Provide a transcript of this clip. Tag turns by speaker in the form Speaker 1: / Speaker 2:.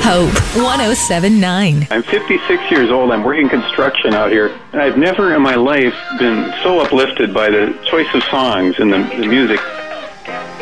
Speaker 1: Hope 107.9.
Speaker 2: I'm 56 years old. I'm working construction out here. And I've never in my life been so uplifted by the choice of songs and the music